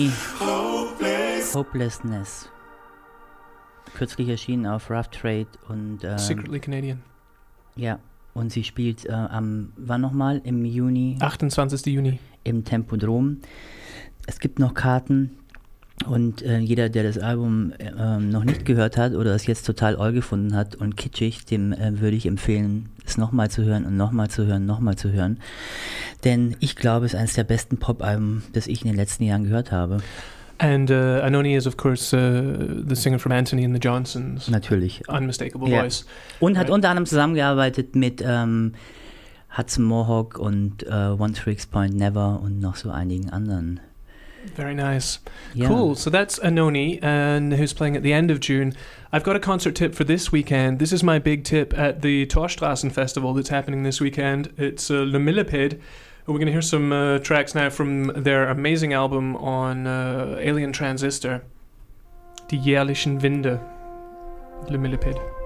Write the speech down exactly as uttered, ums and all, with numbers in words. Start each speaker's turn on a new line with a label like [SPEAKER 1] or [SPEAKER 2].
[SPEAKER 1] Hopeless. Hopelessness. Kürzlich erschienen auf Rough Trade und ähm,
[SPEAKER 2] Secretly Canadian.
[SPEAKER 1] Ja, und sie spielt äh, am, wann nochmal? Im Juni?
[SPEAKER 2] achtundzwanzigsten Juni.
[SPEAKER 1] Im Tempodrom. Es gibt noch Karten und äh, jeder, der das Album äh, noch nicht gehört hat oder es jetzt total oll gefunden hat und kitschig, dem äh, würde ich empfehlen, es nochmal zu hören und nochmal zu hören, nochmal zu hören. Denn ich glaube, es ist eines der besten Pop-Alben, das ich in den letzten Jahren gehört habe.
[SPEAKER 2] And uh, Anohni is, of course, uh, the singer from Anthony and the Johnsons.
[SPEAKER 1] Natürlich.
[SPEAKER 2] Unmistakable
[SPEAKER 1] ja.
[SPEAKER 2] voice.
[SPEAKER 1] Und hat
[SPEAKER 2] right?
[SPEAKER 1] unter anderem zusammengearbeitet mit ähm, Hudson Mohawk und uh, One Tricks Point Never und noch so einigen anderen.
[SPEAKER 2] Very nice.
[SPEAKER 1] Yeah.
[SPEAKER 2] Cool. So that's Anohni, and who's playing at the end of June. I've got a concert tip for this weekend. This is my big tip at the Torstrassen Festival that's happening this weekend. It's uh, Le Millipede. We're going to hear some uh, tracks now from their amazing album on uh, Alien Transistor. Die jährlichen Winde. Le Millipede.